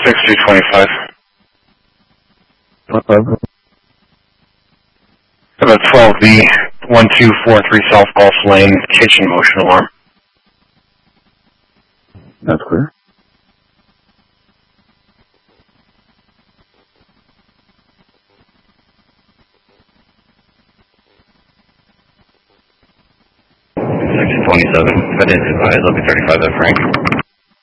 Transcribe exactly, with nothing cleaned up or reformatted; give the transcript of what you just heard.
six two twenty-five. twenty-five. About twelve B, one two four three South Gulf Lane, kitchen motion alarm. That's clear. six twenty-seven, but it's advised, I'll be thirty-five at Frank.